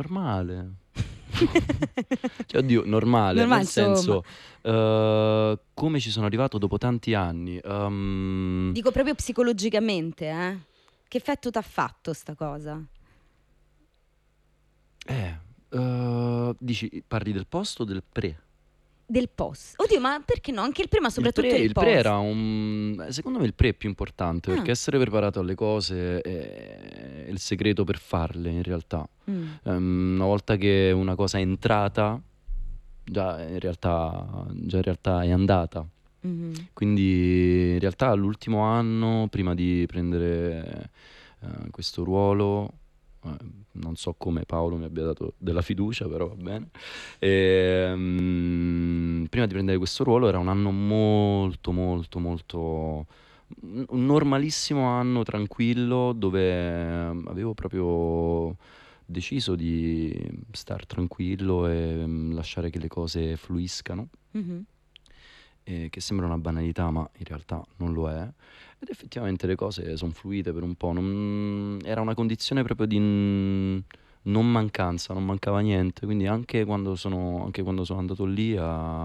normale. Cioè, oddio, normale, Normale, nel insomma. senso, come ci sono arrivato dopo tanti anni. Dico proprio psicologicamente, eh? Che effetto t'ha fatto sta cosa? Dici, parli del post o del pre? Del post. Oddio, ma perché no? Anche il prima, soprattutto il Il pre post. era secondo me il pre è più importante Ah. perché essere preparato alle cose è il segreto per farle in realtà. Mm. Una volta che una cosa è entrata, già in realtà è andata. Mhm. Quindi in realtà l'ultimo anno, prima di prendere questo ruolo, non so come Paolo mi abbia dato della fiducia, però va bene. Prima di prendere questo ruolo era un anno molto, molto, molto... un normalissimo anno tranquillo dove avevo proprio deciso di star tranquillo e lasciare che le cose fluiscano, Mhm. che sembra una banalità, ma in realtà non lo è. Ed effettivamente le cose sono fluite per un po'. Era una condizione proprio di non mancanza, non mancava niente. Quindi anche quando sono andato lì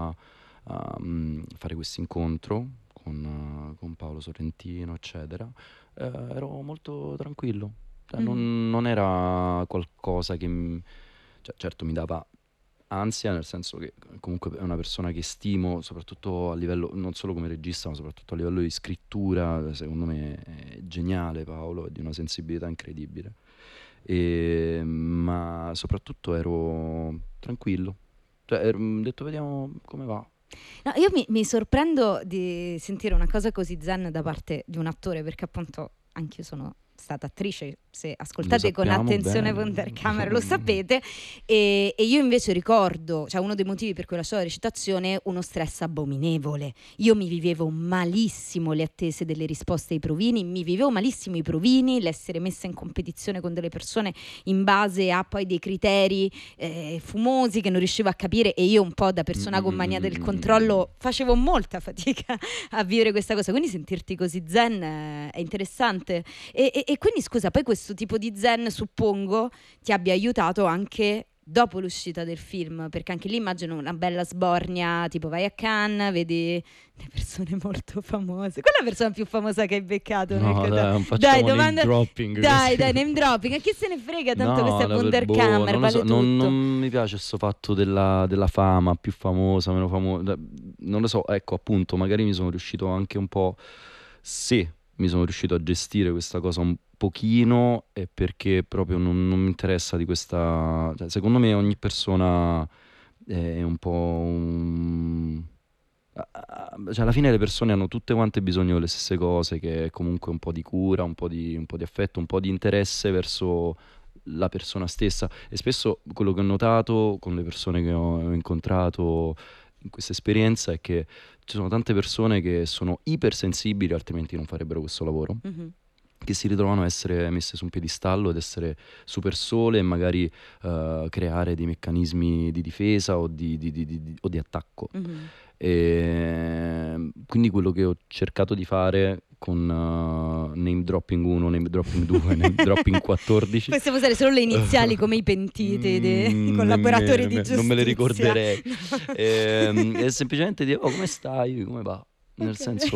a fare questo incontro con Paolo Sorrentino, eccetera, ero molto tranquillo. Cioè, Mhm. non era qualcosa che cioè, certo mi dava ansia, nel senso che comunque è una persona che stimo, soprattutto a livello, non solo come regista, ma soprattutto a livello di scrittura. Secondo me è geniale Paolo, è di una sensibilità incredibile. Ma soprattutto ero tranquillo. Cioè, ho detto, vediamo come va. No, io mi sorprendo di sentire una cosa così zen da parte di un attore, perché appunto anch'io sono stata attrice, se Lo ascoltate con sappiamo attenzione bene. Wunderkammer lo sapete, e io invece ricordo, cioè uno dei motivi per cui lasciò la recitazione, uno stress abominevole. Io mi vivevo malissimo le attese delle risposte ai provini, mi vivevo malissimo i provini, l'essere messa in competizione con delle persone in base a poi dei criteri fumosi che non riuscivo a capire, e io un po' da Mm, persona mm, con mm, mania mm, del mm, mm, mm. controllo facevo molta fatica a vivere questa cosa, quindi sentirti così zen è interessante. E quindi scusa, poi questo tipo di zen suppongo ti abbia aiutato anche dopo l'uscita del film, perché anche lì immagino una bella sbornia, tipo vai a Cannes, vedi le persone molto famose. Qual è la persona più famosa che hai beccato nel No, dai, non Dai, facciamo name domanda. dropping Dai, così. dai, name dropping. A chi se ne frega, tanto questa No, è Wunderkammer, non lo vale so, non tutto. mi piace questo fatto della fama, più famosa, meno famosa, non lo so, ecco appunto, magari mi sono riuscito anche un po', sì, mi sono riuscito a gestire questa cosa un pochino, e perché proprio non mi interessa di questa, cioè, secondo me ogni persona è un po' cioè alla fine le persone hanno tutte quante bisogno delle stesse cose, che è comunque un po' di cura, un po' di affetto, un po' di interesse verso la persona stessa. E spesso quello che ho notato con le persone che ho incontrato in questa esperienza è che ci sono tante persone che sono ipersensibili, altrimenti non farebbero questo lavoro, Mhm. che si ritrovano a essere messe su un piedistallo ed essere super sole, e magari creare dei meccanismi di difesa o di attacco. Mhm. Quindi quello che ho cercato di fare con Name Dropping 1, Name Dropping 2, Name Dropping 14, Possiamo usare solo le iniziali come i pentiti dei collaboratori di non me le giustizia. ricorderei. No. È semplicemente dire, oh, come stai? Come va? Nel Ok. senso,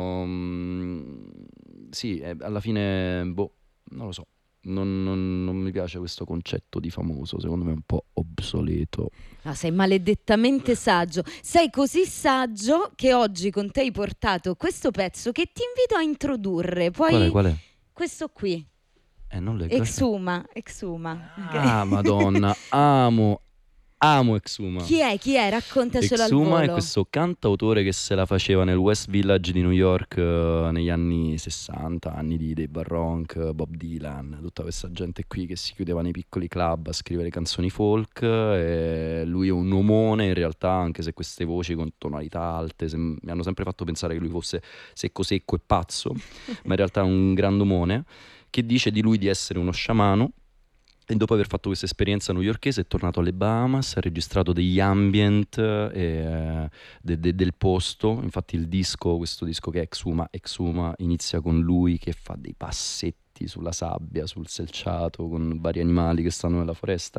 sì, alla fine, boh, non lo so. Non mi piace questo concetto di famoso, secondo me è un po' obsoleto. No, sei maledettamente saggio. Sei così saggio che oggi con te hai portato questo pezzo che ti invito a introdurre. Qual è? Poi Qual è? questo qui, Non leggo, aspetta. Exuma, Exuma. Ah, Ok. Madonna, amo Exuma. Chi è? Chi è? Raccontacelo al Exuma è volo. questo cantautore che se la faceva nel West Village di New York negli anni 60, anni di Dave Barronk, Bob Dylan, tutta questa gente qui che si chiudeva nei piccoli club a scrivere canzoni folk. E lui è un uomone in realtà, anche se queste voci con tonalità alte mi hanno sempre fatto pensare che lui fosse secco secco e pazzo, ma in realtà è un grand'omone che dice di lui di essere uno sciamano. E dopo aver fatto questa esperienza newyorkese è tornato alle Bahamas, ha registrato degli ambient del posto. Infatti questo disco che è Exuma, inizia con lui che fa dei passetti sulla sabbia, sul selciato, con vari animali che stanno nella foresta.